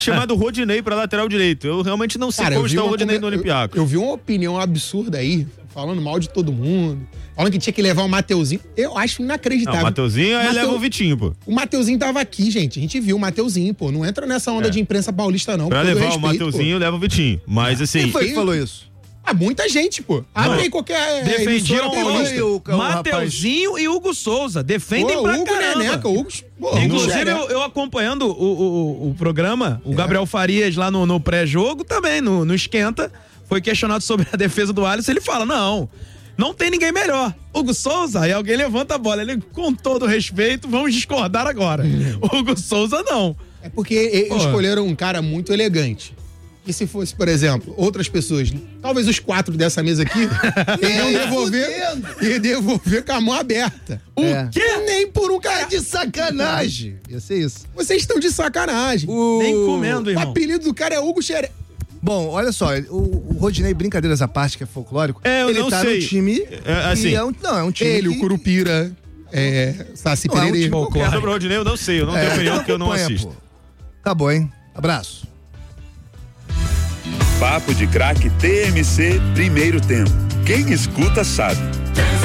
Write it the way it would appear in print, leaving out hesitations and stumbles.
chamado Rodinei pra lateral direito. Eu realmente não sei como está o Rodinei no Olympiacos. Eu vi uma opinião absurda aí, falando mal de todo mundo, falando que tinha que levar o Mateuzinho. Eu acho inacreditável. Não, o Mateuzinho aí leva o Vitinho, pô. O Mateuzinho tava aqui, gente. A gente viu o Mateuzinho, pô. Não entra nessa onda de imprensa paulista, não. Pra levar o Mateuzinho, leva o Vitinho. Mas assim... Quem foi que falou isso? Muita gente, pô. Abre aí qualquer... Defendiam o Mateuzinho e Hugo Souza. Defendem pra Hugo caramba. Neneca, Hugo... Inclusive, eu acompanhando o programa, o Gabriel Farias lá no pré-jogo também, no Esquenta, foi questionado sobre a defesa do Alisson. Ele fala, não tem ninguém melhor. Hugo Souza, aí alguém levanta a bola. Ele, com todo respeito, vamos discordar agora. Hugo Souza, não. É porque escolheram um cara muito elegante. E se fosse, por exemplo, outras pessoas, talvez os 4 dessa mesa aqui, iam devolver com a mão aberta. O quê? Nem por um cara de sacanagem. Ia ser isso. Vocês estão de sacanagem. Nem comendo, irmão. O apelido do cara é Hugo Xeré. Bom, olha só, o Rodinei, brincadeiras à parte, que é folclórico, eu ele não tá sei. no time... assim, é um time ele, o Curupira, Saci Pererê. Sobre o Rodinei eu não sei, eu não tenho opinião porque eu não assisto. Pô. Tá bom, hein? Abraço. Papo de Craque TMC, primeiro tempo. Quem escuta sabe.